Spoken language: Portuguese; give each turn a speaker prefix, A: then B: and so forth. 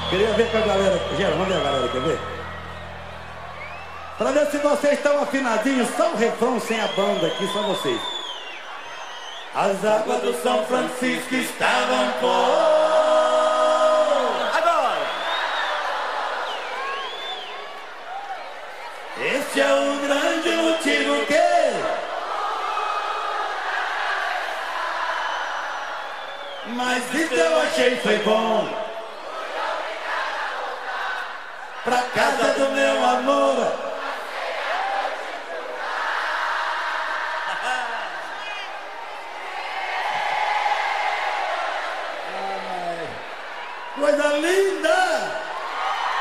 A: Queria ver com a galera. Gera, vamos ver a galera, quer ver? Pra ver se vocês estão afinadinhos, só o refrão sem a banda aqui, só vocês. As águas do São Francisco estavam por... Agora! Este é o grande motivo que... Mas isso eu achei foi bom. Pra casa do meu amor,